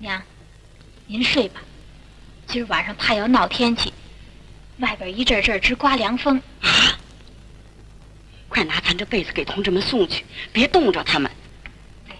娘，您睡吧，今儿晚上怕要闹天气，外边一阵阵直刮凉风。 啊！快拿咱这被子给同志们送去，别冻着他们。